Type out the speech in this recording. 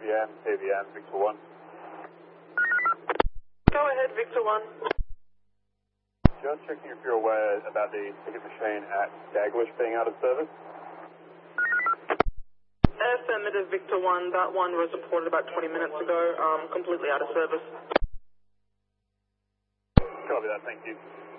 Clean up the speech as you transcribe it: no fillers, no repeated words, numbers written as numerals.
TVM, Victor 1. Go ahead, Victor 1. Just checking if you're aware about the ticket machine at Dagwish being out of service. Affirmative, Victor 1. That one was reported about 20 minutes ago, completely out of service. Copy that, thank you.